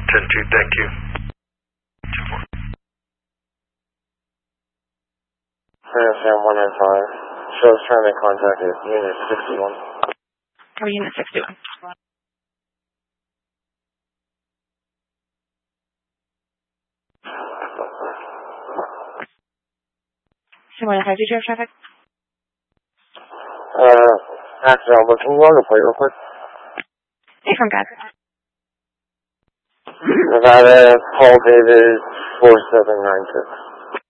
10-2, thank you. Sam 195. Shows trying to contact Unit 61. Or Unit 61. So, what do you have traffic? Axel, but can you log a plate real quick? Hey, from God. Nevada, Paul David, 4796.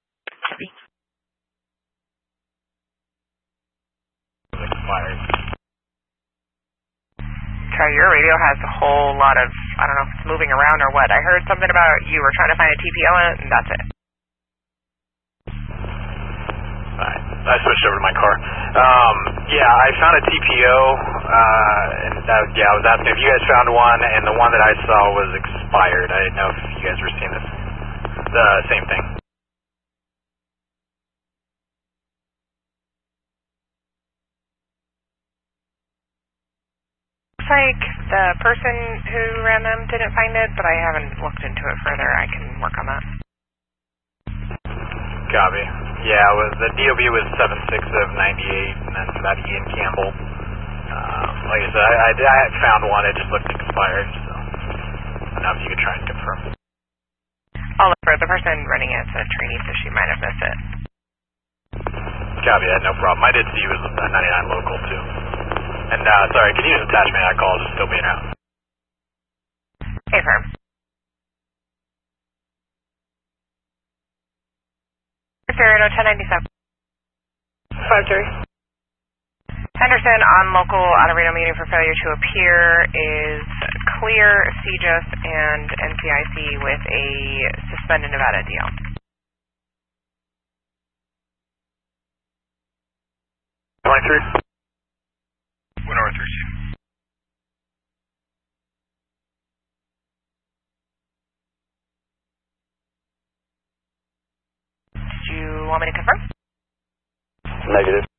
Sorry, your radio has a whole lot of, I don't know if it's moving around or what. I heard something about you were trying to find a TPO and that's it. Alright, I switched over to my car. Yeah, I found a TPO, and I was asking if you guys found one, and the one that I saw was expired. I didn't know if you guys were seeing this, the same thing. Looks like the person who ran them didn't find it, but I haven't looked into it further. I can work on that. Copy. Yeah, the DOB was 76 of 98, and that's about Ian Campbell. Like I said, I had found one, it just looked expired, so I don't know if you could try and confirm. I'll look for the person running it's a trainee, so she might have missed it. Copy that, no problem. I did see it was a 99 local, too. And, sorry, can you just attach me to that call, just still being out? Hey, firm. Stereo 1097. 5-3. Henderson on local Autorino meeting for failure to appear is clear CJIS and NCIC with a suspended Nevada deal. One hour 3. Did you want me to confirm? Negative.